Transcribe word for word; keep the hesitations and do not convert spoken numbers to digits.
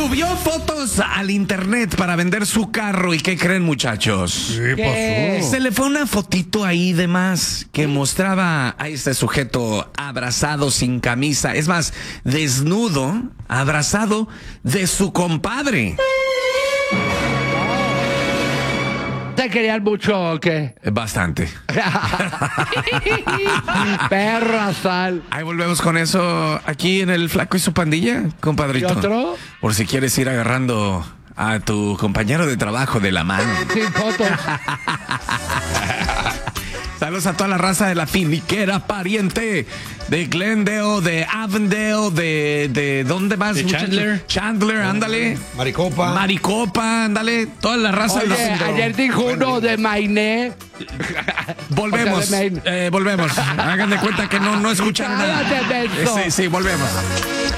Subió fotos al internet para vender su carro. ¿Y qué creen, muchachos? ¿Qué pasó? Se le fue una fotito ahí de más que mostraba a este sujeto abrazado sin camisa. Es más, desnudo, abrazado de su compadre. ¿Te querían mucho o qué? Bastante. Perra sal. Ahí volvemos con eso aquí en el Flaco y su pandilla, compadrito. ¿Y otro? Por si quieres ir agarrando a tu compañero de trabajo de la mano. Sin fotos. Saludos a toda la raza de la finiquera pariente de Glendale, de Avondale, de, de ¿dónde más? De Chandler. Chandler, ándale. Maricopa. Maricopa, ándale. Toda la raza Oye, de los... ayer dijo uno de Mainé. Volvemos, o sea, de Maine. eh, volvemos. Hagan de cuenta que no, no escucharon nada. Cállate, menso. Sí, sí, volvemos.